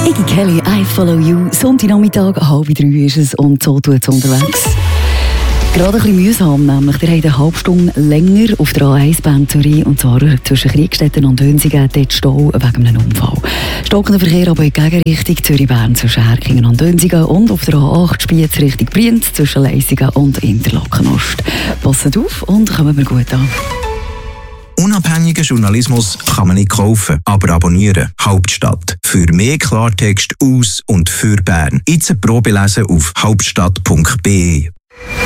Iggy Kelly, I Follow You. Sonntagnachmittag, 2:30 ist es und so tut es unterwegs. Gerade ein bisschen mühsam, nämlich ihr habt eine halbe Stunde länger auf der A1 Bern Zürich, und zwar zwischen Kriegstetten und Hünsigen, dort Stau wegen einem Unfall. Stockender Verkehr aber in Gegenrichtung Zürich-Bern zwischen Herkingen und Hünsigen und auf der A8 Spiez Richtung Brienz zwischen Leisingen und Interlaken Ost. Passet auf und kommen wir gut an. Unabhängigen Journalismus kann man nicht kaufen, aber abonnieren. Hauptstadt. Für mehr Klartext aus und für Bern. Jetzt eine Probe lesen auf hauptstadt.be.